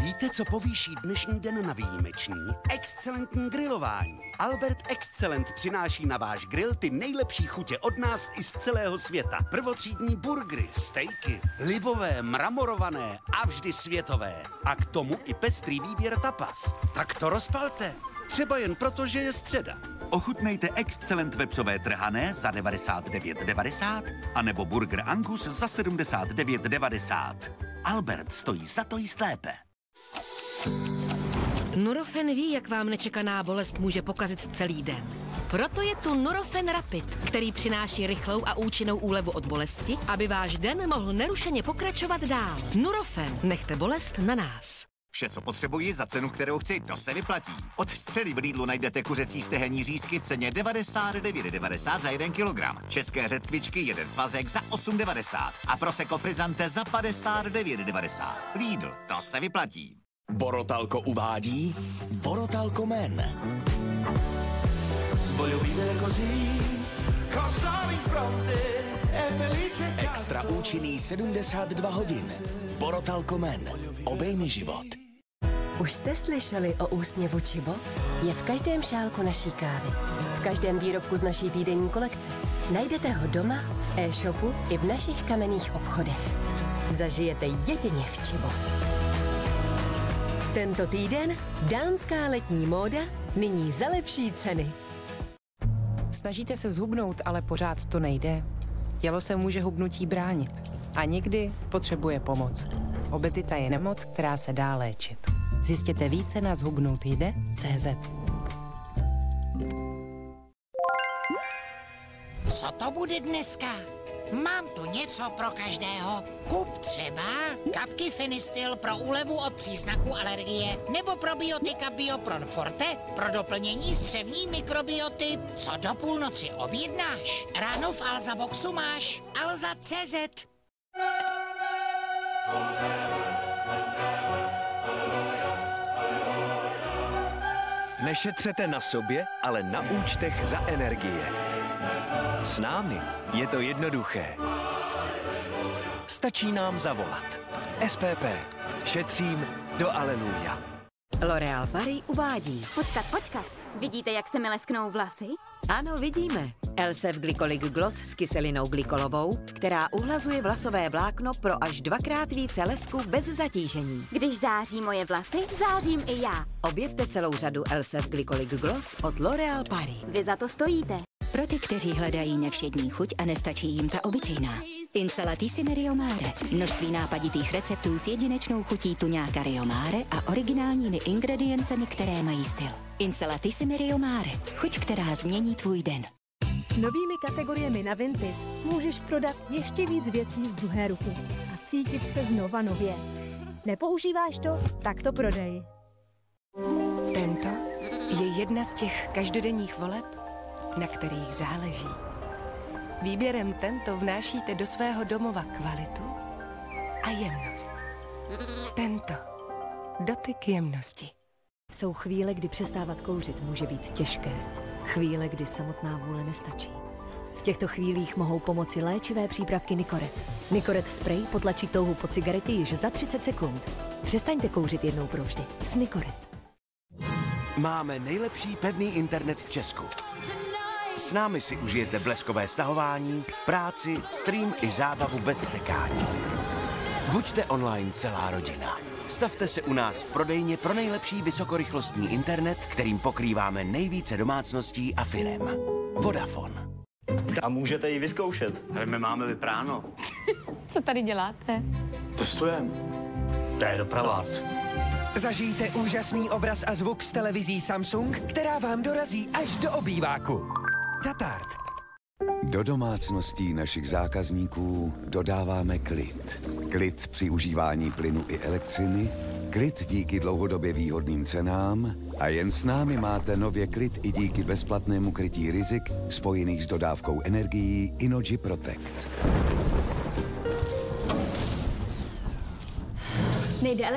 Víte, co povýší dnešní den na výjimečný? Excelentní grilování. Albert Excellent přináší na váš grill ty nejlepší chutě od nás i z celého světa. Prvotřídní burgery, stejky, libové, mramorované a vždy světové. A k tomu i pestrý výběr tapas. Tak to rozpalte. Třeba jen proto, že je středa. Ochutnejte Excellent vepřové trhané za 99,90 anebo burger Angus za 79,90. Albert stojí za to jíst lépe. Nurofen ví, jak vám nečekaná bolest může pokazit celý den. Proto je tu Nurofen Rapid, který přináší rychlou a účinnou úlevu od bolesti, aby váš den mohl nerušeně pokračovat dál. Nurofen, nechte bolest na nás. Vše, co potřebuji za cenu, kterou chci, to se vyplatí. Od Střely v Lidlu najdete kuřecí stehenní řízky v ceně 99,90 za 1 kilogram. České řetkvičky, jeden svazek za 8,90 a Prosecco Frizzante za 59,90. Lidl, to se vyplatí. Borotalko uvádí Borotalko Men. Extra účinný 72 hodin. Borotalko Men. Obejmi život. Už jste slyšeli o úsměvu Čibo? Je v každém šálku naší kávy. V každém výrobku z naší týdenní kolekce. Najdete ho doma, v e-shopu i v našich kamenných obchodech. Zažijete jedině v Čibo. Tento týden dámská letní móda nyní za lepší ceny. Snažíte se zhubnout, ale pořád to nejde. Tělo se může hubnutí bránit. A někdy potřebuje pomoc. Obezita je nemoc, která se dá léčit. Zjistěte více na zhubnoutjde.cz. Co to bude dneska? Mám tu něco pro každého. Kup třeba kapky Fenistil pro úlevu od příznaků alergie nebo probiotika Biopron Forte pro doplnění střevní mikrobioty. Co do půlnoci objednáš? Ráno v Alza Boxu máš Alza.cz. Nešetřete na sobě, ale na účtech za energie. S námi je to jednoduché. Stačí nám zavolat. SPP. Šetřím do aleluja. L'Oréal Paris uvádí. Počkat. Vidíte, jak se mi lesknou vlasy? Ano, vidíme. Elsef Glycolic Gloss s kyselinou glykolovou, která uhlazuje vlasové vlákno pro až 2x více lesku bez zatížení. Když září moje vlasy, zářím i já. Objevte celou řadu Elsef Glycolic Gloss od L'Oréal Paris. Vy za to stojíte. Pro ty, kteří hledají nevšední chuť a nestačí jim ta obyčejná. Insalatissime Rio Mare. Množství nápaditých receptů s jedinečnou chutí tuňáka Rio Mare a originálními ingrediencemi, které mají styl. Insalatissime Rio Mare. Chuť, která změní tvůj den. S novými kategoriemi na Vinted můžeš prodat ještě víc věcí z druhé ruky a cítit se znova nově. Nepoužíváš to? Tak to prodej. Tento je jedna z těch každodenních voleb, na kterých záleží. Výběrem Tento vnášíte do svého domova kvalitu a jemnost. Tento. Dotyk jemnosti. Jsou chvíle, kdy přestávat kouřit může být těžké. Chvíle, kdy samotná vůle nestačí. V těchto chvílích mohou pomoci léčivé přípravky Nicoret. Nicoret spray potlačí touhu po cigarety již za 30 sekund. Přestaňte kouřit jednou provždy. S Nicoret. Máme nejlepší pevný internet v Česku. S námi si užijete bleskové stahování, práci, stream i zábavu bez sekání. Buďte online celá rodina. Stavte se u nás v prodejně pro nejlepší vysokorychlostní internet, kterým pokrýváme nejvíce domácností a firem. Vodafone. A můžete ji vyzkoušet. Ale my máme vypráno. Co tady děláte? Testujeme. To je doprava. Zažijte úžasný obraz a zvuk z televizí Samsung, která vám dorazí až do obýváku. Tatart. Do domácností našich zákazníků dodáváme klid. Klid při užívání plynu i elektřiny, klid díky dlouhodobě výhodným cenám a jen s námi máte nově klid i díky bezplatnému krytí rizik spojených s dodávkou energií Innogy Protect. Nejde